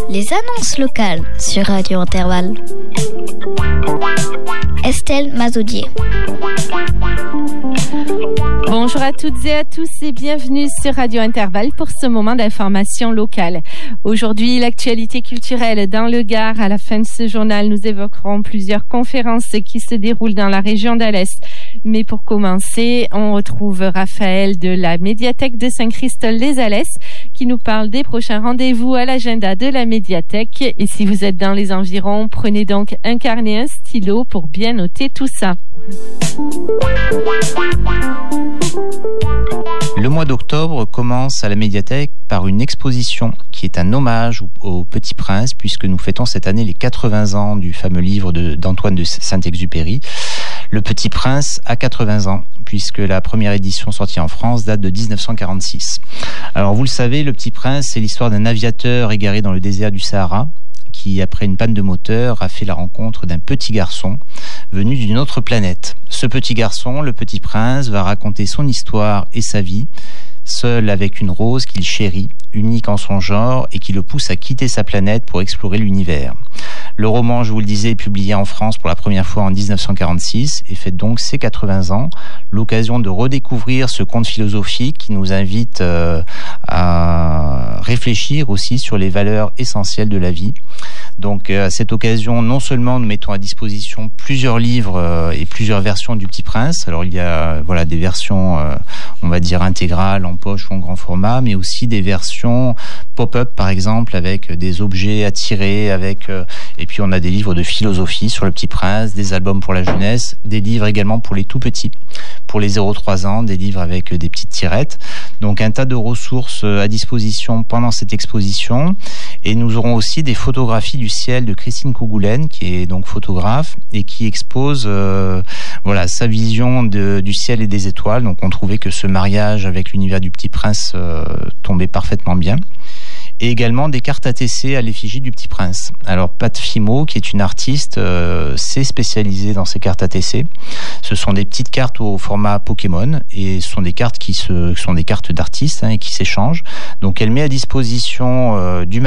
Les annonces locales sur Radio Intervalle. Estelle Mazoudier. Bonjour à toutes et à tous et bienvenue sur Radio Intervalle pour ce moment d'information locale. Aujourd'hui, l'actualité culturelle dans le Gard. À la fin de ce journal, nous évoquerons plusieurs conférences qui se déroulent dans la région d'Alès. Mais pour commencer, on retrouve Raphaël de la médiathèque de Saint-Christol-les-Alès qui nous parle des prochains rendez-vous à l'agenda de la médiathèque. Et si vous êtes dans les environs, prenez donc un carnet et un stylo pour bien noter tout ça. Le mois d'octobre commence à la médiathèque par une exposition qui est un hommage au Petit Prince, puisque nous fêtons cette année les 80 ans du fameux livre d'Antoine de Saint-Exupéry. Le Petit Prince a 80 ans, puisque la première édition sortie en France date de 1946. Alors vous le savez, Le Petit Prince, c'est l'histoire d'un aviateur égaré dans le désert du Sahara, qui, après une panne de moteur, a fait la rencontre d'un petit garçon venu d'une autre planète. Ce petit garçon, le Petit Prince, va raconter son histoire et sa vie, seul avec une rose qu'il chérit, unique en son genre, et qui le pousse à quitter sa planète pour explorer l'univers. Le roman, je vous le disais, est publié en France pour la première fois en 1946 et fête donc ses 80 ans, l'occasion de redécouvrir ce conte philosophique qui nous invite à réfléchir aussi sur les valeurs essentielles de la vie. Donc à cette occasion, non seulement nous mettons à disposition plusieurs livres et plusieurs versions du Petit Prince. Alors il y a des versions, on va dire intégrales, en poche ou en grand format, mais aussi des versions pop-up par exemple, avec des objets à tirer, et puis on a des livres de philosophie sur le Petit Prince, des albums pour la jeunesse, des livres également pour les tout petits, pour les 0-3 ans, des livres avec des petites tirettes. Donc un tas de ressources à disposition pendant cette exposition. Et nous aurons aussi des photographies du ciel de Christine Kougoulen, qui est donc photographe et qui expose sa vision du ciel et des étoiles. Donc on trouvait que ce mariage avec l'univers du Petit Prince tombait parfaitement bien. Et également des cartes ATC à l'effigie du Petit Prince. Alors Pat Fimo, qui est une artiste, s'est spécialisée dans ces cartes ATC. Ce sont des petites cartes au format Pokémon et ce sont des cartes qui sont des cartes d'artistes et qui s'échangent. Donc elle met à disposition du